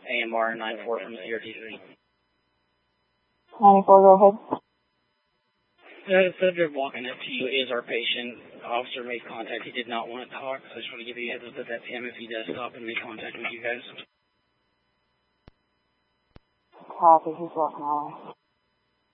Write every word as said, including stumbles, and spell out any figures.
A M R nine four from C R T three. ninety-four, go ahead. The subject walking up to you is our patient. Officer made contact. He did not want to talk, so I just want to give you a heads up that that's him if he does stop and make contact with you guys. Copy, he's walking away.